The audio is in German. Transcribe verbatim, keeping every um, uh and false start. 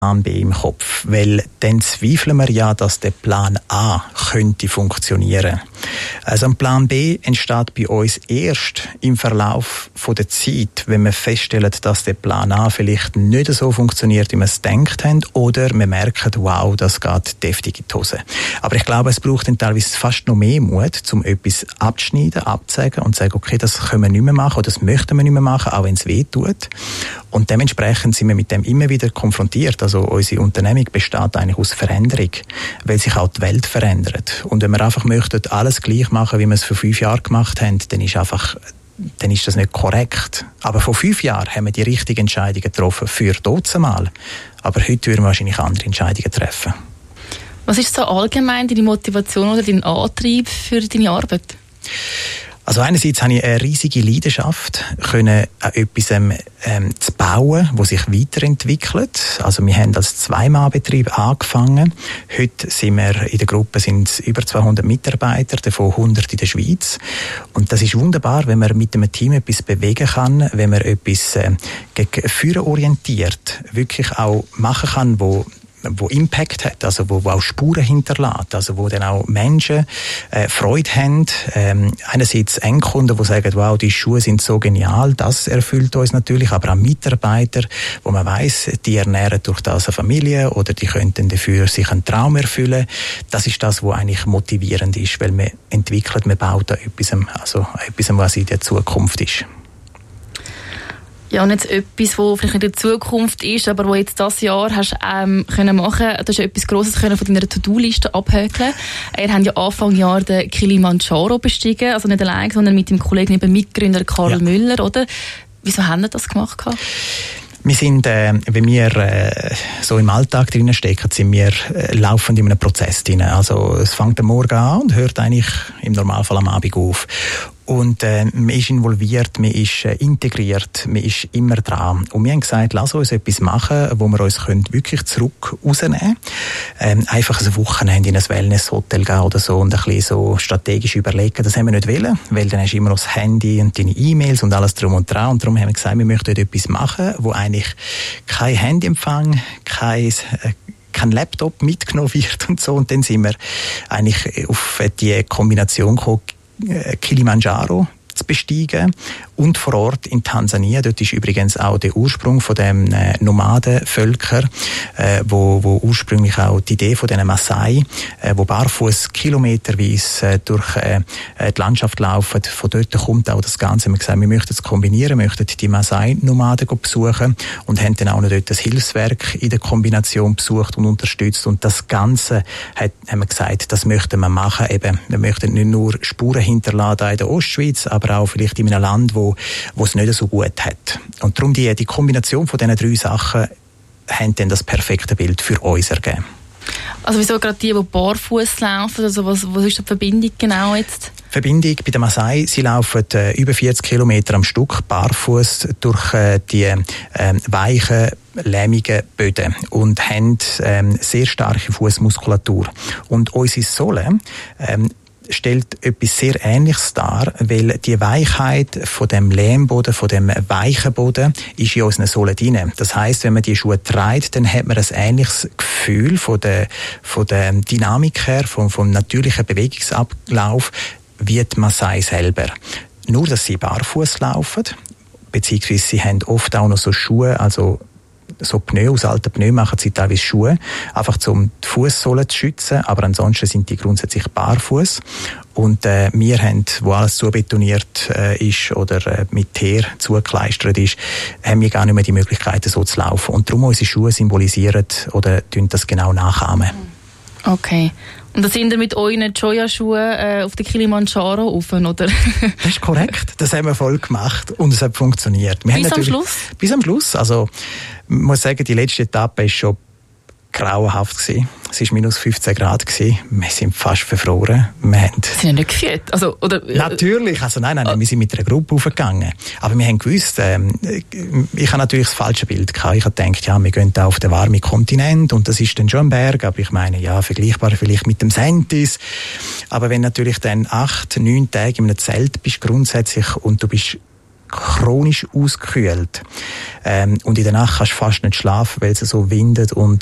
Plan B im Kopf, weil dann zweifeln wir ja, dass der Plan A könnte funktionieren. Also ein Plan B entsteht bei uns erst im Verlauf von der Zeit, wenn wir feststellen, dass der Plan A vielleicht nicht so funktioniert, wie wir es gedacht haben, oder wir merken, wow, das geht deftig in die Hose. Aber ich glaube, es braucht dann teilweise fast noch mehr Mut, um etwas abzuschneiden, abzusagen und zu sagen, okay, das können wir nicht mehr machen oder das möchten wir nicht mehr machen, auch wenn es weh tut. Und dementsprechend sind wir mit dem immer wieder konfrontiert. Also unsere Unternehmung besteht eigentlich aus Veränderung, weil sich auch die Welt verändert. Und wenn wir einfach möchten, alles gleich machen, wie wir es vor fünf Jahren gemacht haben, dann ist einfach, dann ist das nicht korrekt. Aber vor fünf Jahren haben wir die richtigen Entscheidungen getroffen für dazumal. Aber heute würden wir wahrscheinlich andere Entscheidungen treffen. Was ist so allgemein deine Motivation oder dein Antrieb für deine Arbeit? Also einerseits habe ich eine riesige Leidenschaft, können an etwas ähm, zu bauen, das sich weiterentwickelt. Also wir haben als Zwei-Mann-Betrieb angefangen. Heute sind wir in der Gruppe sind über zweihundert Mitarbeiter, davon hundert in der Schweiz. Und das ist wunderbar, wenn man mit einem Team etwas bewegen kann, wenn man etwas äh, gegen Führen orientiert, wirklich auch machen kann, wo wo Impact hat, also wo, wo auch Spuren hinterlässt, also wo dann auch Menschen äh, Freude haben. Ähm, einerseits Endkunden, die sagen, wow, die Schuhe sind so genial, das erfüllt uns natürlich, aber auch Mitarbeiter, wo man weiss, die ernähren durch das eine Familie oder die könnten dafür sich einen Traum erfüllen. Das ist das, was eigentlich motivierend ist, weil man entwickelt, man baut da etwas, also etwas, was in der Zukunft ist. Ja, und jetzt etwas, was vielleicht nicht in der Zukunft ist, aber was jetzt dieses Jahr hast ähm, können machen, du hast ja etwas Grosses können von deiner To-Do-Liste abhökeln. Ihr habt ja Anfang Jahr den Kilimanjaro bestiegen, also nicht allein, sondern mit dem Kollegen, eben Mitgründer Karl ja. Müller, oder? Wieso haben ihr das gemacht? Wir sind, äh, wenn wir äh, so im Alltag drinnen stecken, sind wir äh, laufend in einem Prozess drin. Also es fängt am Morgen an und hört eigentlich im Normalfall am Abend auf. Und äh, man ist involviert, man ist äh, integriert, man ist immer dran. Und wir haben gesagt, lass uns etwas machen, wo wir uns können wirklich zurück rausnehmen können. Ähm, einfach ein Wochenende in ein Wellness-Hotel gehen oder so und ein bisschen so strategisch überlegen. Das haben wir nicht wollen, weil dann hast du immer noch das Handy und deine E-Mails und alles drum und dran. Und darum haben wir gesagt, wir möchten etwas machen, wo eigentlich kein Handyempfang, kein... Äh, kein Laptop mitgenommen wird und so. Und dann sind wir eigentlich auf die Kombination gekommen, Kilimanjaro zu besteigen und vor Ort in Tansania. Dort ist übrigens auch der Ursprung von dem äh, Nomadenvölker, äh, wo, wo ursprünglich auch die Idee von den Maasai, äh, wo barfuß kilometerweise äh, durch äh, die Landschaft laufen. Von dort kommt auch das Ganze. Wir haben gesagt, wir möchten es kombinieren, wir möchten die Maasai-Nomaden besuchen und haben dann auch noch dort das Hilfswerk in der Kombination besucht und unterstützt. Und das Ganze hat, haben wir gesagt, das möchten wir machen. Eben, wir möchten nicht nur Spuren hinterlassen in der Ostschweiz, aber auch vielleicht in einem Land, wo wo es nicht so gut hat. Und darum die, die Kombination von diesen drei Sachen haben dann das perfekte Bild für uns ergeben. Also wieso gerade die, die barfuß laufen? Also was, was ist die Verbindung genau jetzt? Verbindung bei den Maasai, sie laufen äh, über vierzig Kilometer am Stück barfuß durch äh, die äh, weichen, lehmigen Böden und haben äh, sehr starke Fußmuskulatur. Und unsere Sohle äh, stellt etwas sehr Ähnliches dar, weil die Weichheit von dem Lehmboden, von dem weichen Boden, ist in unseren Sohlen drin. Das heisst, wenn man die Schuhe trägt, dann hat man ein ähnliches Gefühl von der, von der Dynamik her, vom, vom natürlichen Bewegungsablauf, wie die Maasai selber. Nur, dass sie barfuß laufen, beziehungsweise sie haben oft auch noch so Schuhe, also so Pneu, aus alten Pneu machen sie teilweise Schuhe, einfach um die Fußsohlen zu schützen, aber ansonsten sind die grundsätzlich barfuß. Und äh, wir haben, wo alles zubetoniert äh, ist oder äh, mit Teer zugekleistert ist, haben wir gar nicht mehr die Möglichkeit, so zu laufen. Und darum unsere Schuhe symbolisieren oder tun das genau nachahmen. Okay. Und da sind ihr mit euren Joya-Schuhen äh, auf den Kilimanjaro rauf, oder? Das ist korrekt. Das haben wir voll gemacht und es hat funktioniert. Wir bis haben am Schluss? Bis am Schluss. Also, ich muss sagen, die letzte Etappe war schon grauenhaft gewesen. Es war minus fünfzehn Grad gewesen. Wir sind fast verfroren. Wir haben Sie sind ja nicht gefriert? Also, oder? Natürlich. Also, nein, nein, nein, wir sind mit einer Gruppe aufgegangen. Aber wir haben gewusst, ähm, ich habe natürlich das falsche Bild gehabt. Ich habe gedacht, ja, wir gehen da auf den warmen Kontinent und das ist dann schon ein Berg. Aber ich meine, ja, vergleichbar vielleicht mit dem Sentis. Aber wenn natürlich dann acht, neun Tage in einem Zelt bist grundsätzlich und du bist chronisch ausgekühlt. Ähm, und in der Nacht kannst du fast nicht schlafen, weil es so windet und